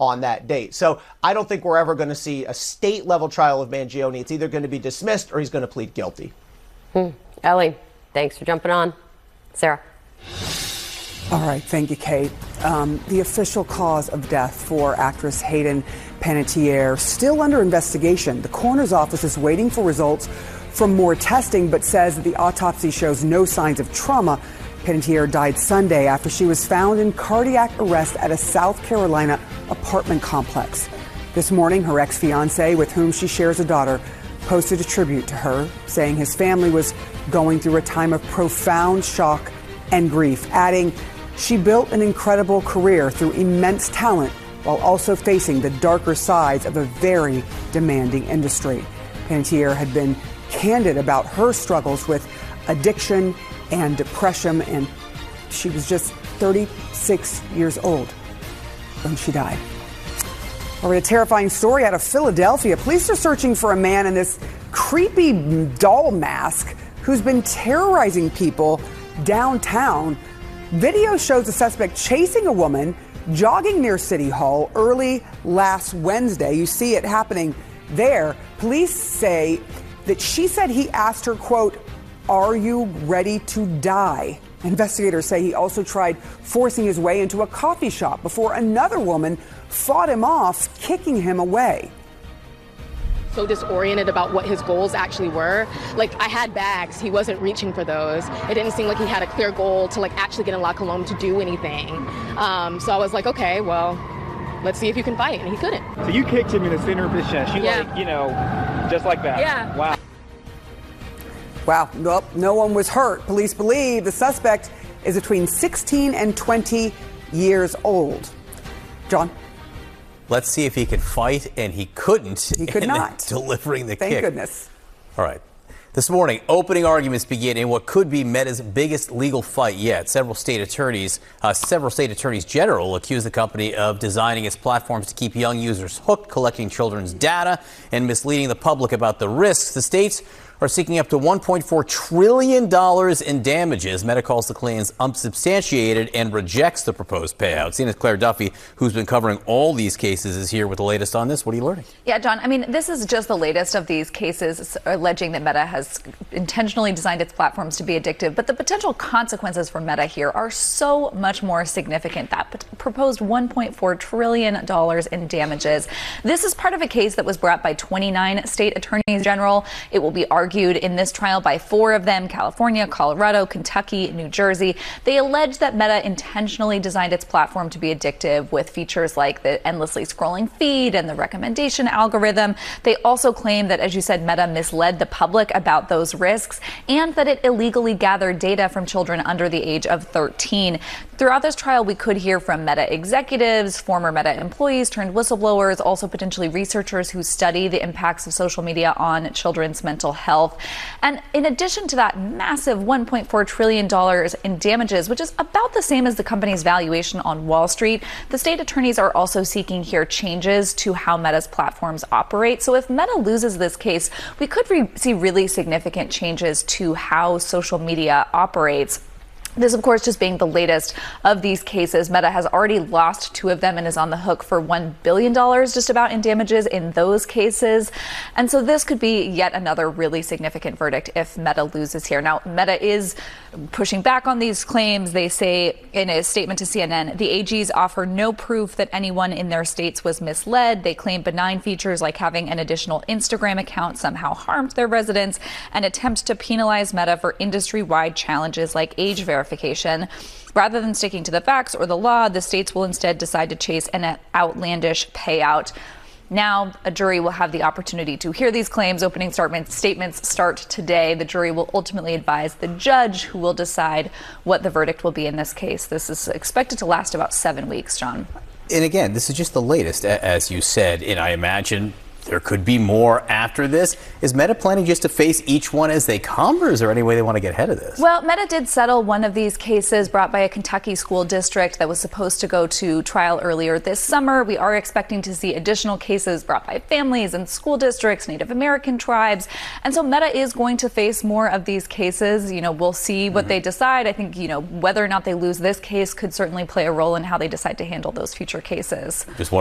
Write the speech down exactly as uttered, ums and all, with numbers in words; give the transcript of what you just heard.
on that date. So I don't think we're ever going to see a state-level trial of Mangione. It's either going to be dismissed or he's going to plead guilty. Hmm. Ellie, thanks for jumping on. Sarah. All right, thank you, Kate. Um, the official cause of death for actress Hayden Panettiere still under investigation. The coroner's office is waiting for results from more testing, but says that the autopsy shows no signs of trauma. Panettiere died Sunday after she was found in cardiac arrest at a South Carolina apartment complex. This morning, her ex-fiancé, with whom she shares a daughter, posted a tribute to her, saying his family was going through a time of profound shock and grief, adding, "She built an incredible career through immense talent while also facing the darker sides of a very demanding industry." Panettiere had been candid about her struggles with addiction and depression, and she was just thirty-six years old when she died. All right, a terrifying story out of Philadelphia. Police are searching for a man in this creepy doll mask who's been terrorizing people downtown. Video shows the suspect chasing a woman jogging near City Hall early last Wednesday. You see it happening there. Police say that she said he asked her, quote, "Are you ready to die?" Investigators say he also tried forcing his way into a coffee shop before another woman fought him off, kicking him away. So disoriented about what his goals actually were. Like, I had bags, he wasn't reaching for those. It didn't seem like he had a clear goal to like actually get in La Colombe to do anything. Um, so I was like, okay, well, let's see if you can fight, and he couldn't. So you kicked him in the center of his chest. You Yeah. like, you know, just like that. Yeah. Wow. Wow, nope, no one was hurt. Police believe the suspect is between sixteen and twenty years old. John? Let's see if he could fight, and he couldn't. He could in not. Delivering the Thank kick. goodness. All right. This morning, opening arguments begin in what could be Meta's biggest legal fight yet. Several state attorneys, uh, several state attorneys general accuse the company of designing its platforms to keep young users hooked, collecting children's data, and misleading the public about the risks. The states are seeking up to one point four trillion dollars in damages. Meta calls the claims unsubstantiated and rejects the proposed payout. C N N's Claire Duffy, who's been covering all these cases, is here with the latest on this. What are you learning? Yeah, John, I mean, this is just the latest of these cases alleging that Meta has intentionally designed its platforms to be addictive. But the potential consequences for Meta here are so much more significant. That proposed one point four trillion dollars in damages. This is part of a case that was brought by twenty-nine state attorneys general. It will be argued in this trial by four of them: California, Colorado, Kentucky, New Jersey. They allege that Meta intentionally designed its platform to be addictive with features like the endlessly scrolling feed and the recommendation algorithm. They also claim that, as you said, Meta misled the public about those risks and that it illegally gathered data from children under the age of thirteen. Throughout this trial, we could hear from Meta executives, former Meta employees turned whistleblowers, also potentially researchers who study the impacts of social media on children's mental health. And in addition to that massive one point four trillion dollars in damages, which is about the same as the company's valuation on Wall Street, the state attorneys are also seeking here changes to how Meta's platforms operate. So if Meta loses this case, we could re- see really significant changes to how social media operates. This, of course, just being the latest of these cases. Meta has already lost two of them and is on the hook for one billion dollars just about in damages in those cases. And so this could be yet another really significant verdict if Meta loses here. Now, Meta is pushing back on these claims. They say in a statement to C N N, the A Gs offer no proof that anyone in their states was misled. They claim benign features like having an additional Instagram account somehow harmed their residents and attempt to penalize Meta for industry-wide challenges like age verification. Rather than sticking to the facts or the law, the states will instead decide to chase an outlandish payout. Now, a jury will have the opportunity to hear these claims. Opening statements start today. The jury will ultimately advise the judge, who will decide what the verdict will be in this case. This is expected to last about seven weeks, John. And again, this is just the latest, as you said, and I imagine there could be more after this. Is Meta planning just to face each one as they come, or is there any way they want to get ahead of this? Well, Meta did settle one of these cases brought by a Kentucky school district that was supposed to go to trial earlier this summer. We are expecting to see additional cases brought by families and school districts, Native American tribes. And so Meta is going to face more of these cases. You know, we'll see what mm-hmm. they decide. I think, you know, whether or not they lose this case could certainly play a role in how they decide to handle those future cases. Just